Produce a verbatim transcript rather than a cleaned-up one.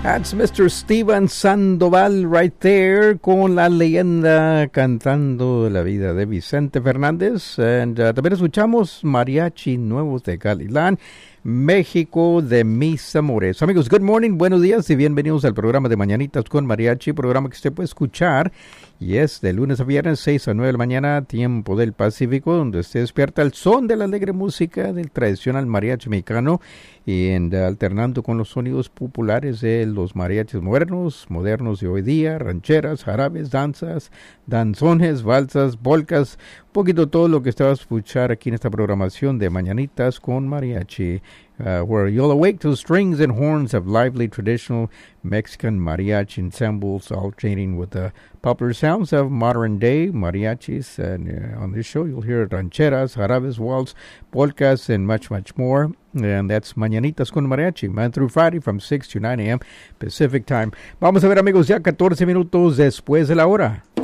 That's Mister Steven Sandoval right there con la leyenda cantando la vida de Vicente Fernández. And uh, también escuchamos Mariachi Nuevos de Galilán, México de mis amores. Amigos, good morning, buenos días y bienvenidos al programa de Mañanitas con Mariachi, programa que usted puede escuchar y es de lunes a viernes, seis a nueve de la mañana, tiempo del Pacífico, donde usted despierta el son de la alegre música del tradicional mariachi mexicano y en, alternando con los sonidos populares de los mariachis modernos, modernos de hoy día, rancheras, jarabes, danzas, danzones, valsas, polcas, un poquito todo lo que usted va a escuchar aquí en esta programación de Mañanitas con Mariachi. Uh, where you'll awake to strings and horns of lively traditional Mexican mariachi ensembles alternating with the popular sounds of modern-day mariachis. And uh, on this show, you'll hear rancheras, jarabes, waltz, polkas, and much, much more. And that's Mañanitas con Mariachi, Monday through Friday from six to nine a.m. Pacific Time. Vamos a ver, amigos, ya catorce minutos después de la hora.